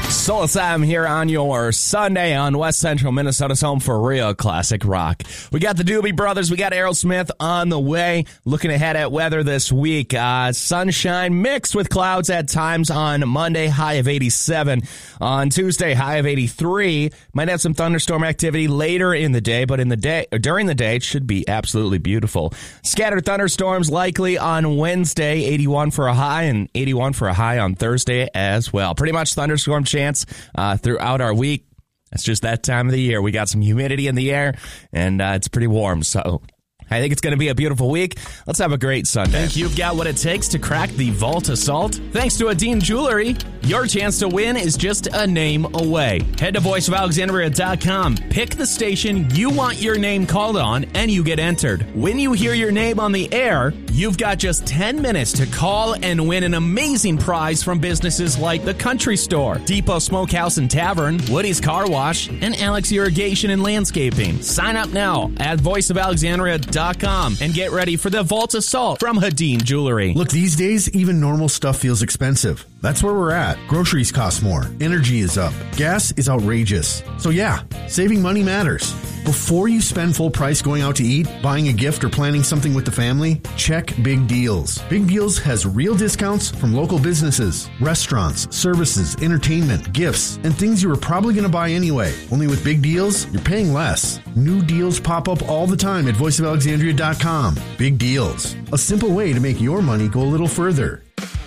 Soul Sam here on your Sunday on West Central Minnesota's home for real classic rock. We got the Doobie Brothers, we got Aerosmith on the way. Looking ahead at weather this week, sunshine mixed with clouds at times on Monday, high of 87. On Tuesday, high of 83. Might have some thunderstorm activity later in the day, but during the day, it should be absolutely beautiful. Scattered thunderstorms likely on Wednesday, 81 for a high and 81 for a high on Thursday as well. Pretty much thunderstorm chance throughout our week. It's just that time of the year. We got some humidity in the air, and it's pretty warm, so I think it's going to be a beautiful week. Let's have a great Sunday. Think you've got what it takes to crack the Vault Assault? Thanks to Adine Jewelry, your chance to win is just a name away. Head to voiceofalexandria.com, pick the station you want your name called on, and you get entered. When you hear your name on the air, you've got just 10 minutes to call and win an amazing prize from businesses like The Country Store, Depot Smokehouse and Tavern, Woody's Car Wash, and Alex Irrigation and Landscaping. Sign up now at voiceofalexandria.com and get ready for the Vault Assault from Hadeen Jewelry. Look, these days, even normal stuff feels expensive. That's where we're at. Groceries cost more. Energy is up. Gas is outrageous. So yeah, saving money matters. Before you spend full price going out to eat, buying a gift, or planning something with the family, check Big Deals. Big Deals has real discounts from local businesses, restaurants, services, entertainment, gifts, and things you were probably going to buy anyway. Only with Big Deals, you're paying less. New deals pop up all the time at voiceofalexandria.com. Big Deals. A simple way to make your money go a little further.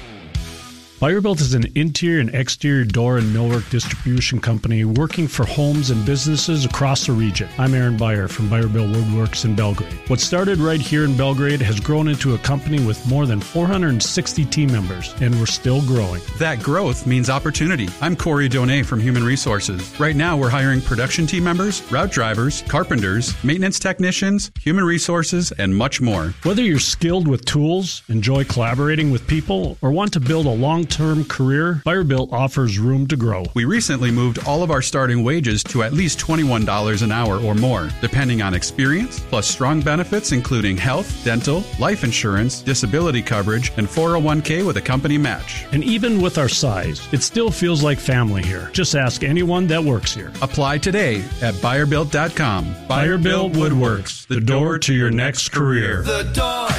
Buyer-Built is an interior and exterior door and millwork distribution company working for homes and businesses across the region. I'm Aaron Buyer from Buyer-Built Woodworks in Belgrade. What started right here in Belgrade has grown into a company with more than 460 team members, and we're still growing. That growth means opportunity. I'm Corey Donay from Human Resources. Right now, we're hiring production team members, route drivers, carpenters, maintenance technicians, human resources, and much more. Whether you're skilled with tools, enjoy collaborating with people, or want to build a long-term career, Buyer-Built offers room to grow. We recently moved all of our starting wages to at least $21 an hour or more, depending on experience, plus strong benefits including health, dental, life insurance, disability coverage, and 401k with a company match. And even with our size, it still feels like family here. Just ask anyone that works here. Apply today at BuyerBuilt.com. Buyer-Built Woodworks, the door to your next career. The door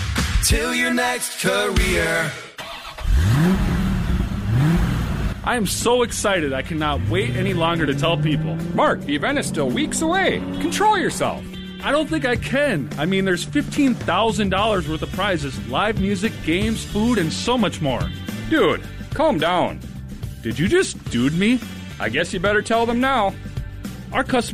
to your next career. I am so excited I cannot wait any longer to tell people. Mark, the event is still weeks away. Control yourself. I don't think I can. I mean, there's $15,000 worth of prizes, live music, games, food, and so much more. Dude, calm down. Did you just dude me? I guess you better tell them now. Our customers